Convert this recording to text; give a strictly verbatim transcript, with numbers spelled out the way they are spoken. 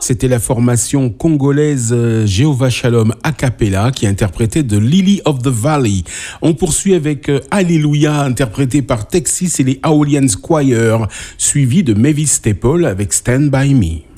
C'était la formation congolaise Jéhovah Shalom a cappella qui interprétait The Lily of the Valley. On poursuit avec Alléluia interprété par Texas et les Aolians Choir, suivi de Mavis Staple avec Stand By Me.